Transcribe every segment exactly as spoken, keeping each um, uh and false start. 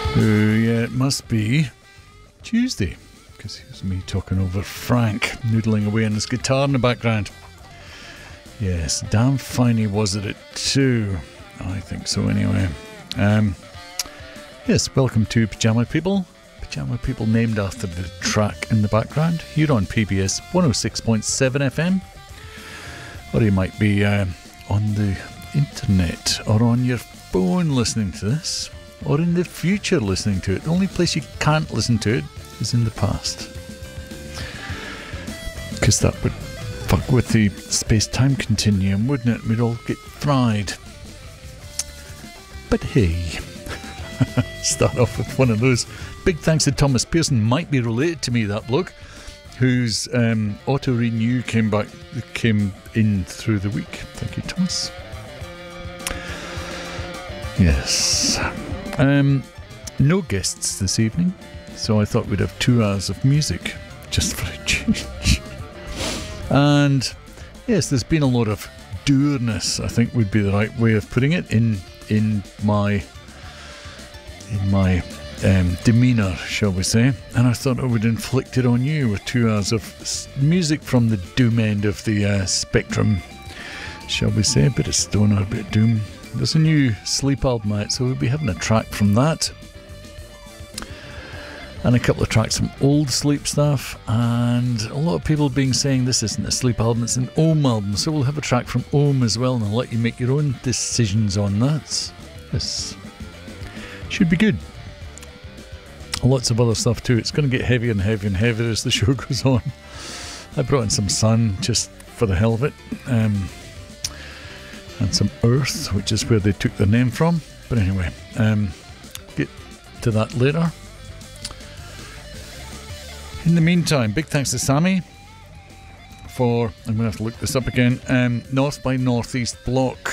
Oh, yeah, it must be Tuesday, because here's me talking over Frank, noodling away on his guitar in the background. Yes, damn fine he was at it too. I think so anyway. Um, yes, welcome to Pyjama People. Pyjama People named after the track in the background, here on P B S one oh six point seven F M. Or you might be uh, on the internet or on your phone listening to this, or in the future listening to it. The only place you can't listen to it is in the past, because that would fuck with the space-time continuum, wouldn't it? We'd all get fried. But hey, start off with one of those. Big thanks to Thomas Pearson. Might be related to me, that bloke, whose um, auto-renew came back, came in through the week. Thank you, Thomas. Yes. Um, no guests this evening, so I thought we'd have two hours of music, just for a change. And yes, there's been a lot of dourness, I think would be the right way of putting it, in in my in my um, demeanour, shall we say. And I thought I would inflict it on you with two hours of music from the doom end of the uh, spectrum, shall we say. A bit of stoner, a bit of doom. There's a new Sleep album out, so we'll be having a track from that, and a couple of tracks from old Sleep stuff, and a lot of people being saying this isn't a Sleep album, it's an Ohm album, so we'll have a track from Ohm as well, and I'll let you make your own decisions on that. This should be good. Lots of other stuff too. It's going to get heavier and heavier and heavier as the show goes on. I brought in some Sun just for the hell of it, um, and some Earth, which is where they took their name from. But anyway, um, get to that later. In the meantime, big thanks to Sammy for, I'm going to have to look this up again, um, North by Northeast Block.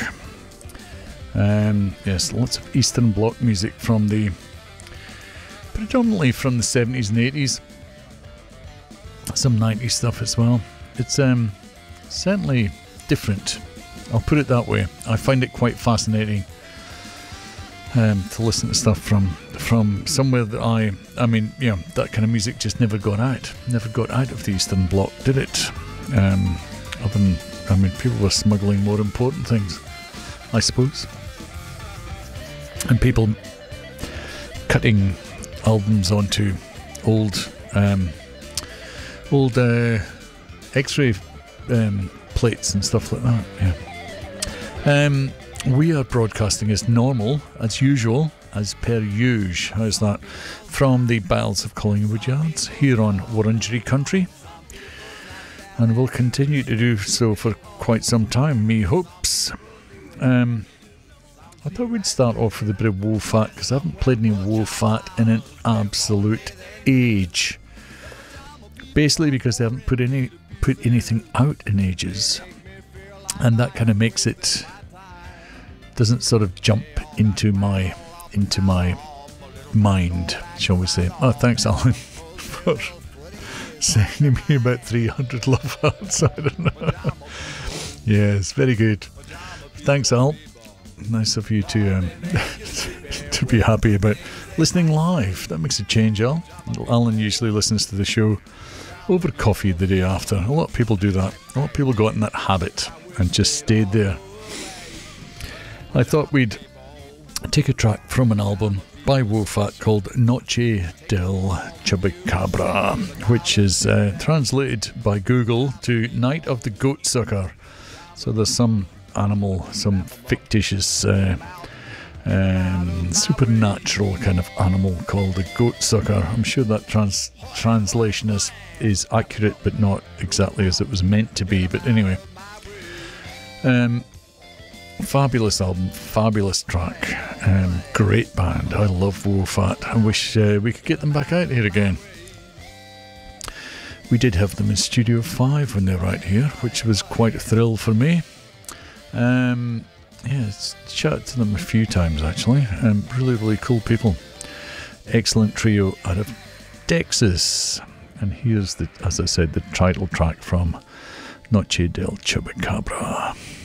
Um, yes, lots of Eastern Bloc music from the, predominantly from the seventies and eighties. Some nineties stuff as well. It's um, certainly different, I'll put it that way. I find it quite fascinating um, to listen to stuff from from somewhere that I, I mean, yeah, that kind of music just never got out. Never got out of the Eastern Bloc, did it? Um, other than, I mean, people were smuggling more important things, I suppose. And people cutting albums onto old, um, old uh, X-ray um, plates and stuff like that, yeah. Um, we are broadcasting as normal, as usual, as per usual. How's that? From the Battles of Collingwood Yards here on Wurundjeri Country. And we'll continue to do so for quite some time, me hopes. Um, I thought we'd start off with a bit of Woolfat, because I haven't played any Woolfat in an absolute age. Basically because they haven't put any put anything out in ages. And that kind of makes it, doesn't sort of jump into my into my mind, shall we say. Oh, thanks, Alan, for sending me about three hundred love hearts. I don't know. Yes, very good. Thanks, Al. Nice of you to um, to be happy about listening live. That makes a change, Al. Alan usually listens to the show over coffee the day after. A lot of people do that. A lot of people got in that habit and just stayed there. I thought we'd take a track from an album by Woolfat called Noche del Chupacabra, which is uh, translated by Google to Night of the Goat Sucker. So there's some animal, some fictitious uh, um, supernatural kind of animal called a goat sucker. I'm sure that trans- translation is, is accurate, but not exactly as it was meant to be. But anyway, um, fabulous album, fabulous track, um, great band. I love Woolfat. I wish uh, we could get them back out here again. We did have them in Studio five when they were out here, which was quite a thrill for me. Um, yeah, chatted to them a few times actually. Um, really, really cool people. Excellent trio out of Texas. And here's the, as I said, the title track from Noche del Chupacabra.